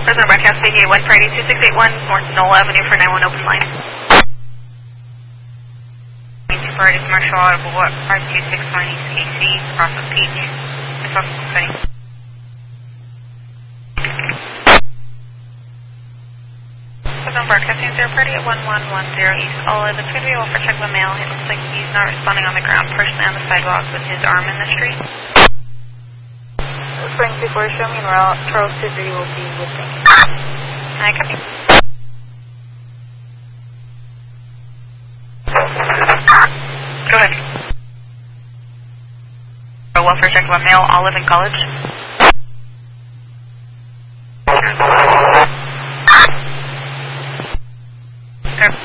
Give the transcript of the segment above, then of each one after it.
President broadcast VGA 1 Friday 2681 North Knoll Avenue for 91 open line. Friday commercial audible 52620 AC, process Peach. It's off the city. President broadcasting 0 Friday at 1110 East Olive. It's going to be over check the mail. It looks like he's not responding on the ground, personally on the sidewalk with his arm in the street. Spring 24, show me route. Charles Degree will be with me. I copy. Go ahead. Welfare check about male, Olive in college. Okay.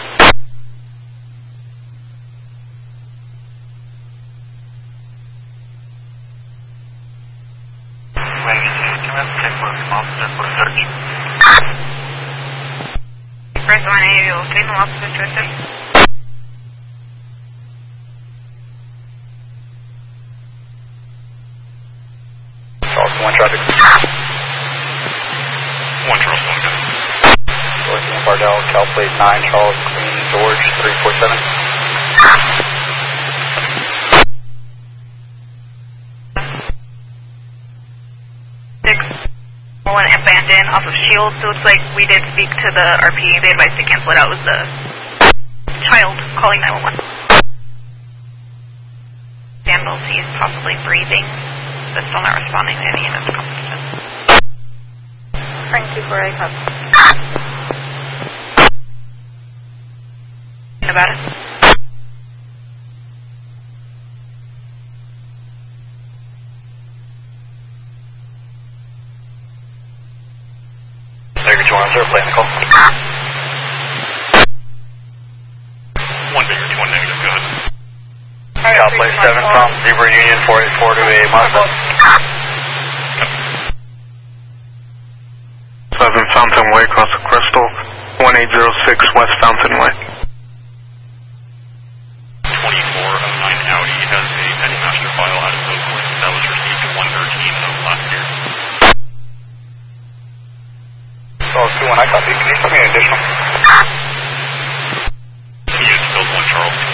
First one, you'll see the loss of interest. One traffic. One Charles, one gun. North Bardell, Cal Plate 9, Charles, Queen, George, 347. One abandoned off of Shields. So it's like we did speak to the RPA. They advised to cancel it out. It was the child calling 911. Sandals, he is possibly breathing, but still not responding to any EMS competition. Frank 24A Cup. About it. Baker 210, play in the call. 1 Baker 21 negative, go ahead. Cal Plate 7 from Zebra Union 484 to a Mazda. 7 Fountain Way, across the Crystal, 1806 West Fountain Way. 2409 Audi has a pending master file out of Oakland that was received at 113 of last year. So, 21, I copy. Can you send me an additional? Unit still 1 Charles.